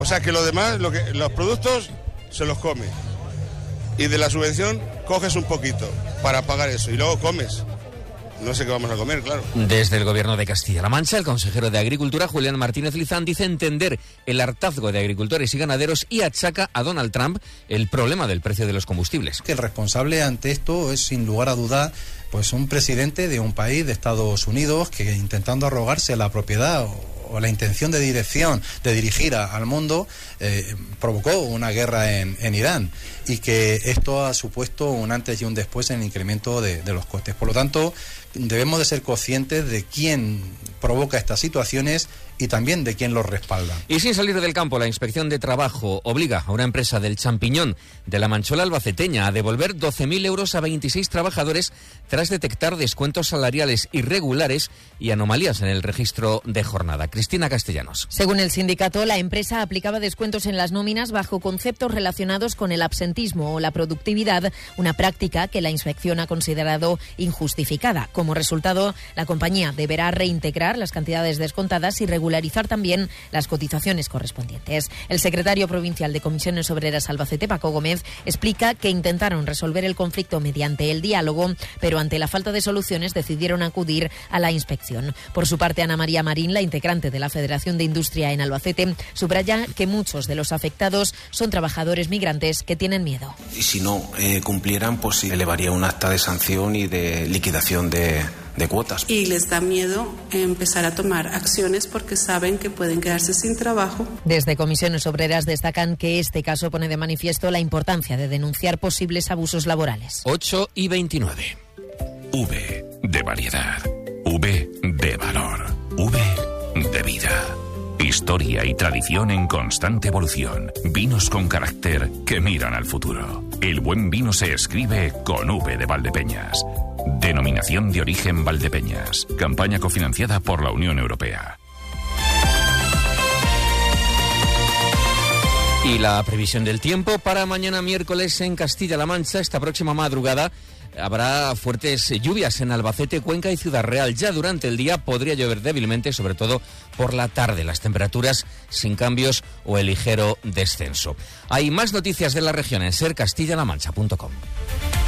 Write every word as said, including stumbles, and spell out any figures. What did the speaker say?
O sea que lo demás, lo que, los productos se los come. Y de la subvención coges un poquito para pagar eso y luego comes. No sé qué vamos a comer, claro. Desde el Gobierno de Castilla-La Mancha, el consejero de Agricultura, Julián Martínez Lizán, dice entender el hartazgo de agricultores y ganaderos y achaca a Donald Trump el problema del precio de los combustibles. Que el responsable ante esto es, sin lugar a dudas, pues un presidente de un país de Estados Unidos que, intentando arrogarse la propiedad o o la intención de dirección, de dirigir a, al mundo, eh, provocó una guerra en, en Irán, y que esto ha supuesto un antes y un después en el incremento de, de los costes. Por lo tanto, debemos de ser conscientes de quién provoca estas situaciones y también de quién los respalda. Y sin salir del campo, la Inspección de Trabajo obliga a una empresa del champiñón de la Manchola albaceteña a devolver doce mil euros a veintiséis trabajadores tras detectar descuentos salariales irregulares y anomalías en el registro de jornada. Cristina Castellanos. Según el sindicato, la empresa aplicaba descuentos en las nóminas bajo conceptos relacionados con el absentismo o la productividad, una práctica que la inspección ha considerado injustificada. Como resultado, la compañía deberá reintegrar las cantidades descontadas y regularizar también las cotizaciones correspondientes. El secretario provincial de Comisiones Obreras Albacete, Paco Gómez, explica que intentaron resolver el conflicto mediante el diálogo, pero ante la falta de soluciones decidieron acudir a la inspección. Por su parte, Ana María Marín, la integrante de la Federación de Industria en Albacete, subraya que muchos de los afectados son trabajadores migrantes que tienen miedo. Y si no eh, cumplieran, pues sí, elevaría un acta de sanción y de liquidación de, de cuotas. Y les da miedo empezar a tomar acciones porque saben que pueden quedarse sin trabajo. Desde Comisiones Obreras destacan que este caso pone de manifiesto la importancia de denunciar posibles abusos laborales. ocho y veintinueve. V de variedad. V de valor. V de vida. Historia y tradición en constante evolución. Vinos con carácter que miran al futuro. El buen vino se escribe con V de Valdepeñas. Denominación de origen Valdepeñas. Campaña cofinanciada por la Unión Europea. Y la previsión del tiempo para mañana miércoles en Castilla-La Mancha. Esta próxima madrugada habrá fuertes lluvias en Albacete, Cuenca y Ciudad Real. Ya durante el día podría llover débilmente, sobre todo por la tarde. Las temperaturas sin cambios o el ligero descenso. Hay más noticias de la región en ser castilla la mancha punto com.